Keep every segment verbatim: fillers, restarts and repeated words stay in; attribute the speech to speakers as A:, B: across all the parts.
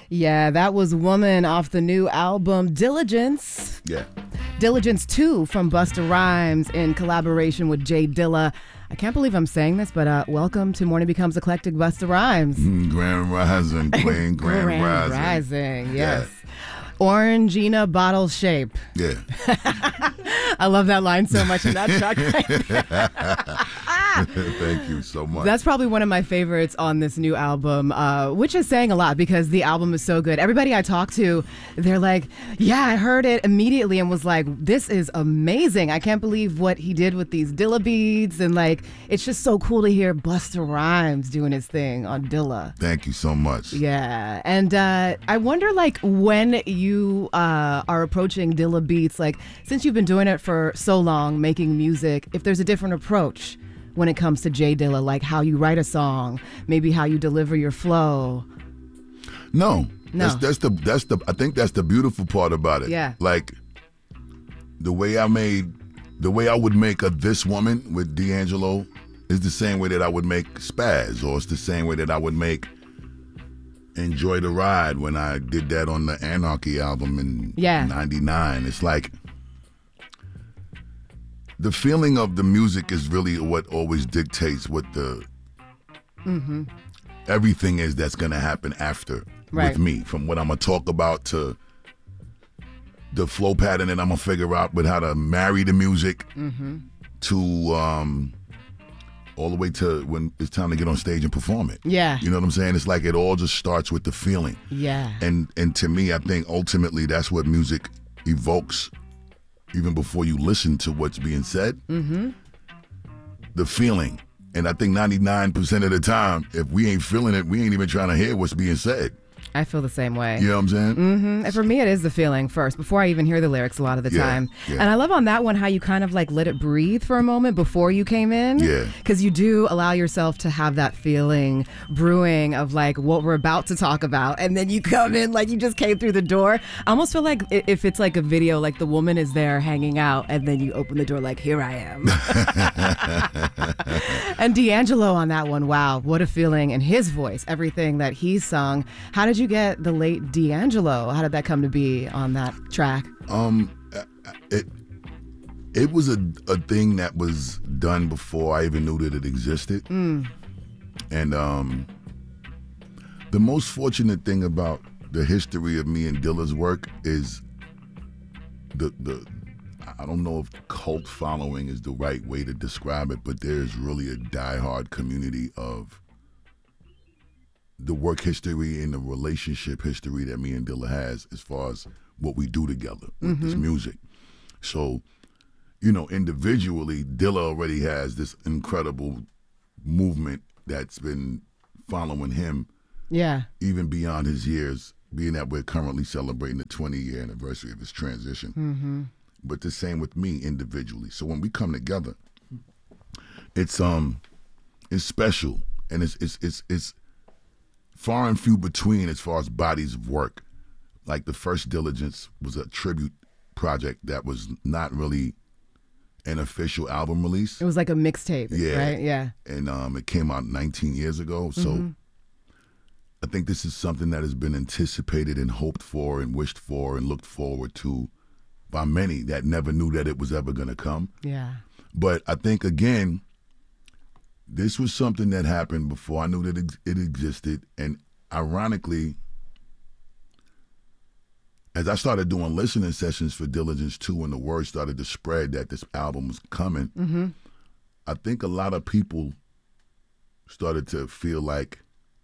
A: Yeah, that was Woman off the new album Diligence.
B: Yeah.
A: Diligence two from Busta Rhymes in collaboration with Jay Dilla. I can't believe I'm saying this, but uh, welcome to Morning Becomes Eclectic, Busta Rhymes.
B: Mm, Grand Rising, Queen, Grand,
A: Grand
B: Rising.
A: Rising, yes.
B: Yeah.
A: Orangina bottle shape.
B: Yeah.
A: I love that line so much in that track.
B: Thank you so much.
A: That's probably one of my favorites on this new album, uh, which is saying a lot because the album is so good. Everybody I talk to, they're like, yeah, I heard it immediately and was like, this is amazing. I can't believe what he did with these Dilla beats. And like, it's just so cool to hear Busta Rhymes doing his thing on Dilla.
B: Thank you so much.
A: Yeah. And uh, I wonder, like, when you uh, are approaching Dilla beats, like, since you've been doing it for so long, making music, if there's a different approach when it comes to Jay Dilla, like how you write a song, maybe how you deliver your flow.
B: No,
A: no.
B: That's, that's the that's the I think that's the beautiful part about it.
A: Yeah.
B: Like the way I made, the way I would make a This Woman with D'Angelo is the same way that I would make Spaz, or it's the same way that I would make Enjoy the Ride when I did that on the Anarchy album in
A: yeah.
B: ninety-nine. It's like the feeling of the music is really what always dictates what the
A: mm-hmm.
B: everything is that's going to happen after
A: right.
B: with me, from what I'm going to talk about to the flow pattern that I'm going to figure out with how to marry the music
A: mm-hmm.
B: to um, all the way to when it's time to get on stage and perform it.
A: Yeah.
B: You know what I'm saying? It's like it all just starts with the feeling.
A: Yeah.
B: And and to me, I think ultimately that's what music evokes even before you listen to what's being said.
A: Mm-hmm.
B: The feeling. And I think ninety-nine percent of the time, if we ain't feeling it, we ain't even trying to hear what's being said.
A: I feel the same way.
B: You know what I'm saying?
A: Mm-hmm. And for me, it is the feeling first, before I even hear the lyrics a lot of the
B: yeah,
A: time.
B: Yeah.
A: And I love on that one how you kind of like let it breathe for a moment before you came in.
B: Yeah.
A: Because you do allow yourself to have that feeling brewing of like what we're about to talk about. And then you come in like you just came through the door. I almost feel like if it's like a video, like the woman is there hanging out and then you open the door like, here I am. And D'Angelo on that one, wow, what a feeling. And his voice, everything that he sung. How did you get the late D'Angelo? How did that come to be on that track?
B: Um, it it was a, a thing that was done before I even knew that it existed.
A: Mm.
B: And um, the most fortunate thing about the history of me and Dilla's work is the the I don't know if cult following is the right way to describe it, but there's really a diehard community of the work history and the relationship history that me and Dilla has as far as what we do together with
A: mm-hmm.
B: this music. So, you know, individually, Dilla already has this incredible movement that's been following him
A: yeah,
B: even beyond his years, being that we're currently celebrating the twenty-year anniversary of his transition.
A: Mm-hmm.
B: But the same with me individually. So when we come together, it's um, it's special, and it's it's it's it's far and few between as far as bodies of work. Like the first Diligence was a tribute project that was not really an official album release.
A: It was like a mixtape,
B: yeah.
A: right? Yeah.
B: And um, it came out nineteen years ago. So
A: mm-hmm.
B: I think this is something that has been anticipated and hoped for and wished for and looked forward to by many that never knew that it was ever going to come.
A: Yeah.
B: But I think, again, this was something that happened before I knew that it, it existed. And ironically, as I started doing listening sessions for Diligence two and the word started to spread that this album was coming,
A: mm-hmm.
B: I think a lot of people started to feel like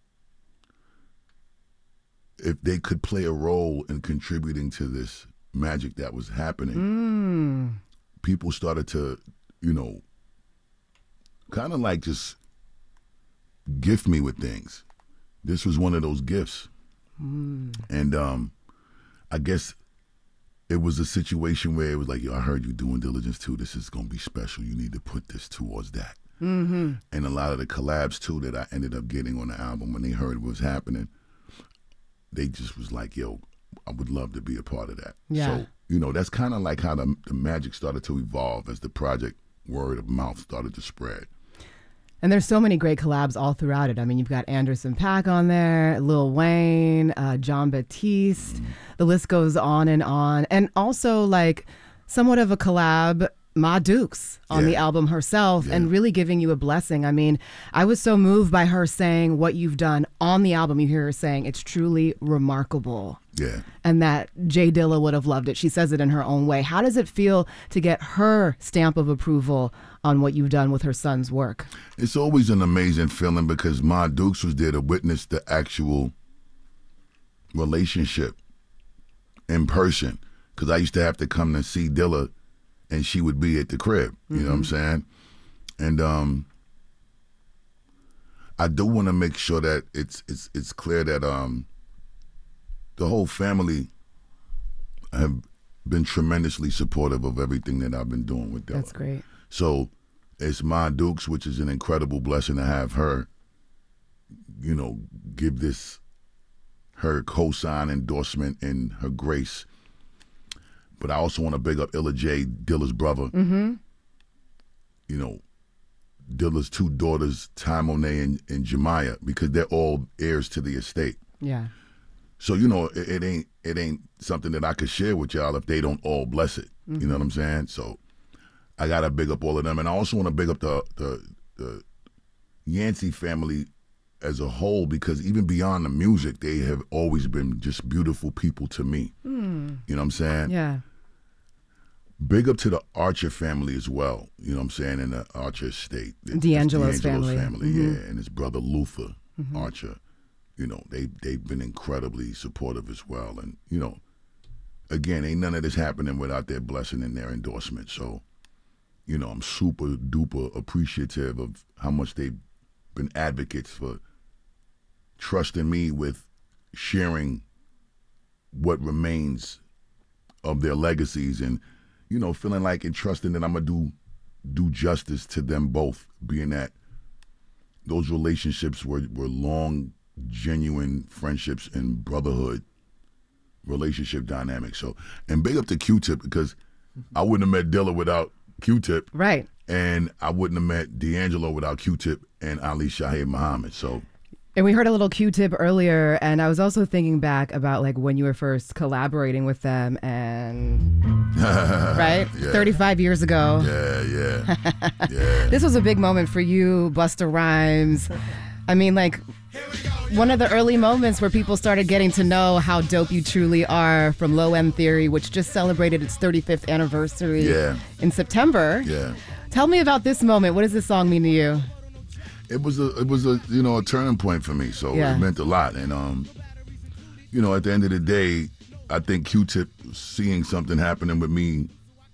B: if they could play a role in contributing to this magic that was happening,
A: mm.
B: people started to, you know, kind of like just gift me with things. This was one of those gifts.
A: Mm.
B: And um, I guess it was a situation where it was like, yo, I heard you doing Diligence too. This is going to be special. You need to put this towards that.
A: Mm-hmm.
B: And a lot of the collabs too that I ended up getting on the album, when they heard what was happening, they just was like, yo, I would love to be a part of that.
A: Yeah.
B: So, you know, that's kind of like how the, the magic started to evolve as the project word of mouth started to spread.
A: And there's so many great collabs all throughout it. I mean, you've got Anderson .Paak on there, Lil Wayne, uh, John Batiste. Mm. The list goes on and on. And also, like, somewhat of a collab, Ma Dukes on yeah. the album herself, yeah. and really giving you a blessing. I mean, I was so moved by her saying what you've done on the album. You hear her saying it's truly remarkable.
B: Yeah.
A: And that Jay Dilla would have loved it. She says it in her own way. How does it feel to get her stamp of approval on what you've done with her son's work?
B: It's always an amazing feeling because Ma Dukes was there to witness the actual relationship in person. Because I used to have to come to see Dilla, and she would be at the crib. You mm-hmm. know what I'm saying? And um, I do want to make sure that it's it's it's clear that um, the whole family have been tremendously supportive of everything that I've been doing with Dilla.
A: That's great.
B: So it's Ma Dukes, which is an incredible blessing to have her, you know, give this her cosign, endorsement, and her grace. But I also want to big up Illa J, Dilla's brother.
A: Mm-hmm.
B: You know, Dilla's two daughters, Ty Monet and, and Jemiah, because they're all heirs to the estate.
A: Yeah.
B: So, you know, it, it ain't it ain't something that I could share with y'all if they don't all bless it. Mm-hmm. You know what I'm saying? So I got to big up all of them. And I also want to big up the, the, the Yancey family as a whole, because even beyond the music, they have always been just beautiful people to me.
A: Mm.
B: You know what I'm saying?
A: Yeah.
B: Big up to the Archer family as well, you know what I'm saying, in the Archer estate.
A: D'Angelo's, D'Angelo's family.
B: family
A: mm-hmm.
B: yeah, and his brother Luther
A: mm-hmm.
B: Archer. You know, they, they've been incredibly supportive as well. And, you know, again, ain't none of this happening without their blessing and their endorsement. So, you know, I'm super duper appreciative of how much they've been advocates for trusting me with sharing what remains of their legacies, and, you know, feeling like and trusting that I'm gonna do do justice to them both, being that those relationships were, were long, genuine friendships and brotherhood relationship dynamics. So, and big up to Q-Tip, because I wouldn't have met Dilla without Q-Tip.
A: Right.
B: And I wouldn't have met D'Angelo without Q-Tip and Ali Shaheed Muhammad. So.
A: And we heard a little Q-Tip earlier, and I was also thinking back about like when you were first collaborating with them, and right,
B: yeah.
A: thirty-five years ago.
B: Yeah, yeah, yeah.
A: This was a big moment for you, Busta Rhymes. I mean, like one of the early moments where people started getting to know how dope you truly are, from Low End Theory, which just celebrated its thirty-fifth anniversary
B: yeah.
A: in September.
B: Yeah.
A: Tell me about this moment. What does this song mean to you?
B: It was a, it was a, you know, a turning point for me. So
A: yeah.
B: it meant a lot. And, um, you know, at the end of the day, I think Q-Tip seeing something happening with me,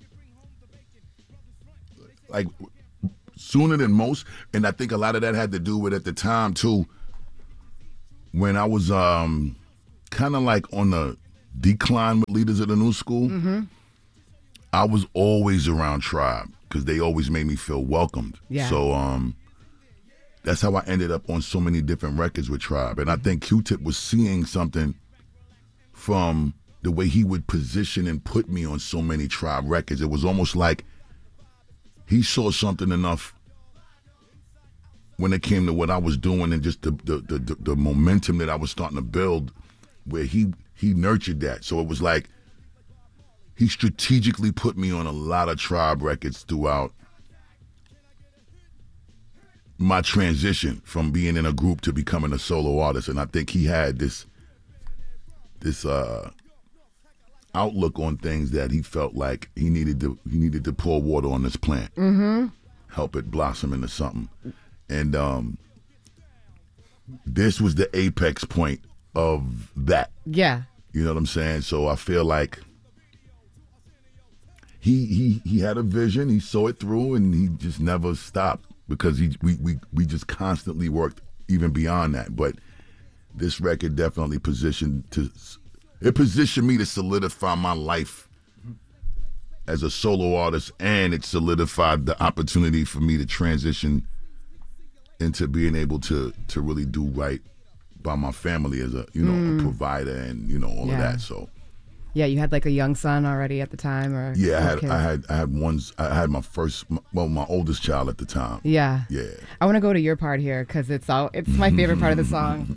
B: like, sooner than most. And I think a lot of that had to do with, at the time, too, when I was um, kind of like on the decline with Leaders of the New School,
A: mm-hmm.
B: I was always around Tribe because they always made me feel welcomed.
A: Yeah.
B: So, um, that's how I ended up on so many different records with Tribe. And I think Q-Tip was seeing something from the way he would position and put me on so many Tribe records. It was almost like he saw something enough when it came to what I was doing and just the the, the, the, the momentum that I was starting to build, where he, he nurtured that. So it was like he strategically put me on a lot of Tribe records throughout my transition from being in a group to becoming a solo artist. And I think he had this this uh, outlook on things that he felt like he needed to he needed to pour water on this plant,
A: mm-hmm.
B: help it blossom into something. And um, this was the apex point of that.
A: Yeah.
B: You know what I'm saying? So I feel like he he he had a vision, he saw it through, and he just never stopped. Because he, we, we, we just constantly worked even beyond that. But this record definitely positioned to, it positioned me to solidify my life as a solo artist, and it solidified the opportunity for me to transition into being able to to really do right by my family as a, you know, mm. a provider and, you know, all
A: yeah.
B: of that. So
A: Yeah, you had like a young son already at the time, or
B: Yeah, I had,
A: kids?
B: I had, I had one. I had my first, well, my oldest child at the time.
A: Yeah.
B: Yeah.
A: I want to go to your part here because it's all it's my favorite part of the song.